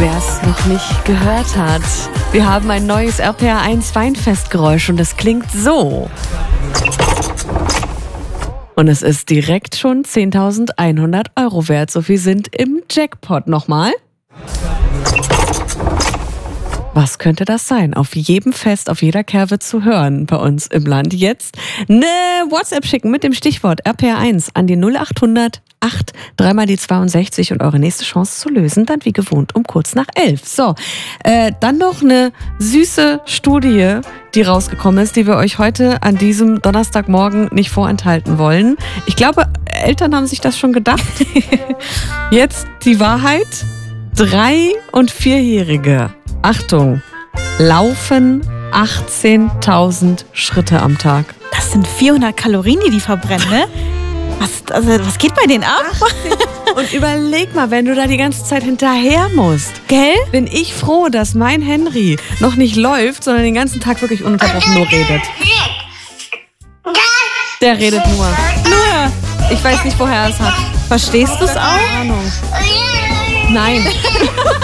Wer es noch nicht gehört hat, wir haben ein neues RPR1 Weinfestgeräusch und das klingt so. Und es ist direkt schon 10.100 Euro wert. So viel sind im Jackpot. Nochmal. Was könnte das sein? Auf jedem Fest, auf jeder Kerwe zu hören bei uns im Land. Jetzt eine WhatsApp schicken mit dem Stichwort RPR1 an die 0800 8 3 mal die 62 und eure nächste Chance zu lösen, dann wie gewohnt um kurz nach 11. So, dann noch eine süße Studie, die rausgekommen ist, die wir euch heute an diesem Donnerstagmorgen nicht vorenthalten wollen. Ich glaube, Eltern haben sich das schon gedacht. Jetzt die Wahrheit. 3- und 4-Jährige, Achtung, laufen 18.000 Schritte am Tag. Das sind 400 Kalorien, die verbrennen, ne? Was geht bei denen ab? Und überleg mal, wenn du da die ganze Zeit hinterher musst. Gell? Bin ich froh, dass mein Henry noch nicht läuft, sondern den ganzen Tag wirklich ununterbrochen nur redet. Der redet nur. Ich weiß nicht, woher er es hat. Verstehst du es auch? Keine Ahnung. Nein.